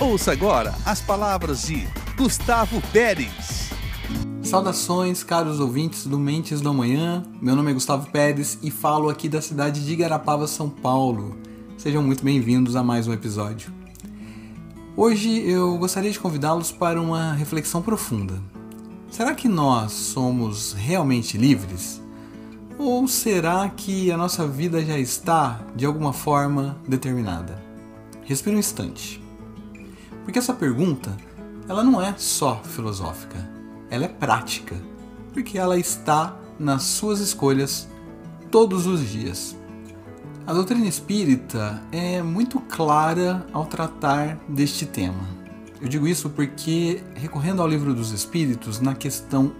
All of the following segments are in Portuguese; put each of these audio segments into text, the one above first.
Ouça agora as palavras de Gustavo Pérez. Saudações, caros ouvintes do Mentes do Amanhã. Meu nome é Gustavo Pérez e falo aqui da cidade de Igarapava, São Paulo. Sejam muito bem-vindos a mais um episódio. Hoje eu gostaria de convidá-los para uma reflexão profunda. Será que nós somos realmente livres? Ou será que a nossa vida já está, de alguma forma, determinada? Respire um instante. Porque essa pergunta, ela não é só filosófica, ela é prática. Porque ela está nas suas escolhas todos os dias. A doutrina espírita é muito clara ao tratar deste tema. Eu digo isso porque, recorrendo ao Livro dos Espíritos, na questão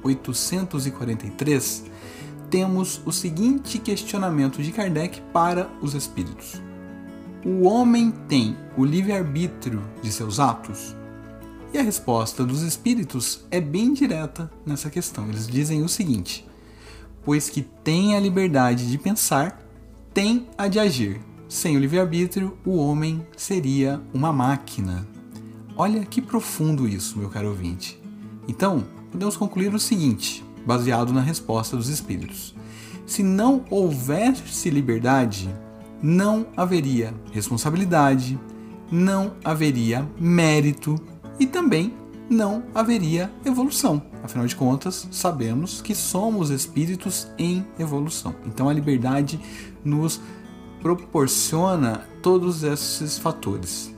843, temos o seguinte questionamento de Kardec para os espíritos. O homem tem o livre-arbítrio de seus atos? E a resposta dos espíritos é bem direta nessa questão. Eles dizem o seguinte: pois que tem a liberdade de pensar, tem a de agir. Sem o livre-arbítrio, o homem seria uma máquina. Olha que profundo isso, meu caro ouvinte. Então, podemos concluir o seguinte, baseado na resposta dos espíritos. Se não houvesse liberdade, não haveria responsabilidade, não haveria mérito e também não haveria evolução. Afinal de contas, sabemos que somos espíritos em evolução. Então a liberdade nos proporciona todos esses fatores.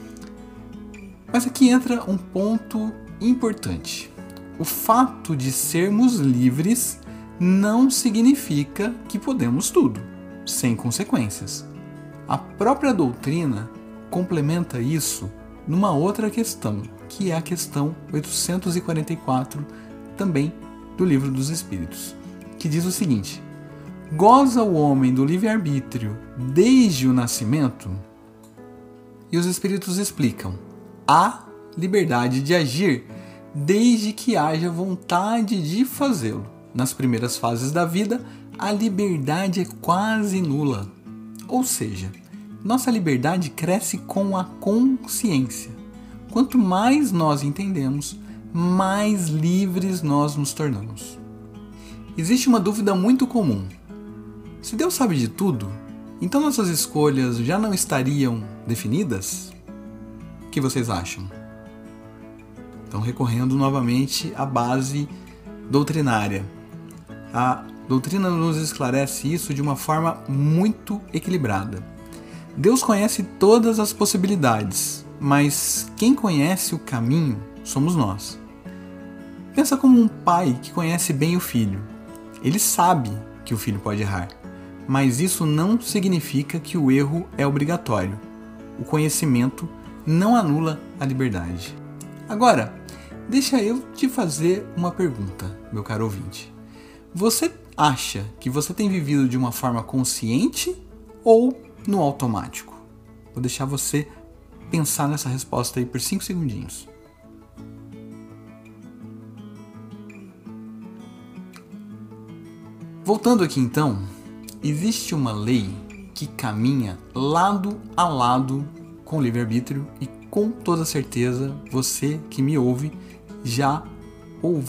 Mas aqui entra um ponto importante. O fato de sermos livres não significa que podemos tudo, sem consequências. A própria doutrina complementa isso numa outra questão, que é a questão 844, também do Livro dos Espíritos, que diz o seguinte: goza o homem do livre-arbítrio desde o nascimento? E os espíritos explicam: há liberdade de agir desde que haja vontade de fazê-lo. Nas primeiras fases da vida, a liberdade é quase nula. Ou seja, nossa liberdade cresce com a consciência. Quanto mais nós entendemos, mais livres nós nos tornamos. Existe uma dúvida muito comum. Se Deus sabe de tudo, então nossas escolhas já não estariam definidas? O que vocês acham? Então, recorrendo novamente à base doutrinária. A doutrina nos esclarece isso de uma forma muito equilibrada. Deus conhece todas as possibilidades, mas quem conhece o caminho somos nós. Pensa como um pai que conhece bem o filho. Ele sabe que o filho pode errar, mas isso não significa que o erro é obrigatório. O conhecimento não anula a liberdade. Agora, deixa eu te fazer uma pergunta, meu caro ouvinte. Você acha que você tem vivido de uma forma consciente ou no automático? Vou deixar você pensar nessa resposta aí por 5 segundinhos. Voltando aqui então, existe uma lei que caminha lado a lado com o livre-arbítrio e com toda certeza você que me ouve já ouviu